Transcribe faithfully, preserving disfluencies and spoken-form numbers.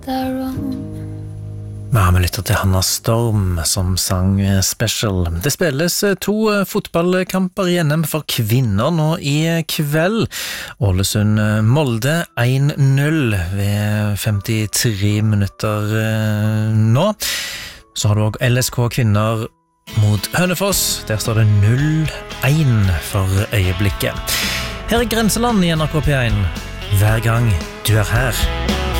Vi har med lyttet til Hanna Storm som sang Special. Det spilles to fotballkamper i N M for kvinner nå i kveld. Ålesund-Molde en null ved femtitre minutter nå. Så har du også L S K kvinner mot Hønefoss. Der står det null en for øyeblikket. Her er Grenseland i N R K P en. Hver gang du er her.